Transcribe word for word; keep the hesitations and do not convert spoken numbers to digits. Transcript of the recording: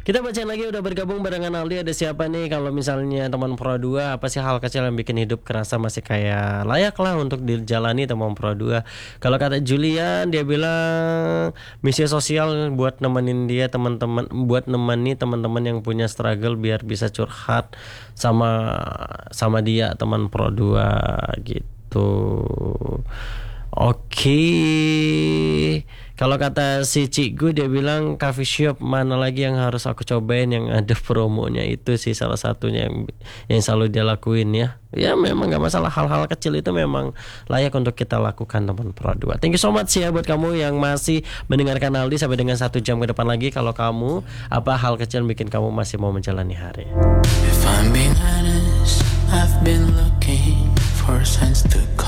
Kita bacain lagi, udah bergabung barengan Aldi. Ada siapa nih? Kalau misalnya teman Pro dua, apa sih hal kecil yang bikin hidup kerasa masih kayak layak lah untuk dijalani teman Pro dua? Kalau kata Julian, dia bilang misi sosial buat nemenin dia teman-teman, buat nemeni teman-teman yang punya struggle biar bisa curhat sama sama dia teman Pro dua gitu. Oke. Kalau kata si Cikgu, dia bilang coffee shop mana lagi yang harus aku cobain yang ada promonya, itu sih salah satunya yang yang selalu dia lakuin ya. Ya memang gak masalah, hal-hal kecil itu memang layak untuk kita lakukan teman Pro dua. Thank you so much ya buat kamu yang masih mendengarkan Aldi sampai dengan satu jam ke depan lagi. Kalau kamu, apa hal kecil yang bikin kamu masih mau menjalani hari? If I'm being honest, I've been looking for signs to come.